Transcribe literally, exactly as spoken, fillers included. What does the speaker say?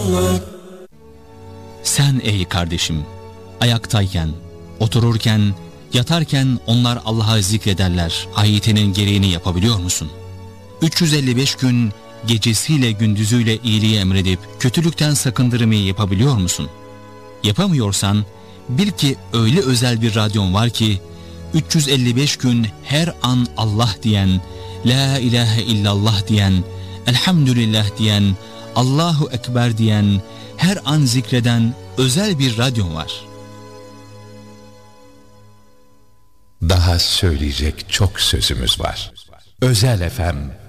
Sen ey kardeşim, ayaktayken, otururken, yatarken onlar Allah'a zikrederler ayetinin gereğini yapabiliyor musun? üç yüz elli beş gün gecesiyle gündüzüyle iyiliği emredip kötülükten sakındırmayı yapabiliyor musun? Yapamıyorsan bil ki öyle özel bir radyon var ki üç yüz elli beş gün her an Allah diyen, La ilahe illallah diyen, Elhamdülillah diyen, Allahu Ekber diyen, her an zikreden özel bir radyon var. Daha söyleyecek çok sözümüz var. Özel F M